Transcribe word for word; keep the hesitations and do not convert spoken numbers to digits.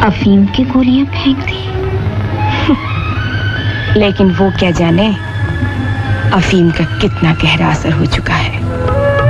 अफीम की गोलियां फेंक दी। लेकिन वो क्या जाने अफीम का कितना गहरा असर हो चुका है।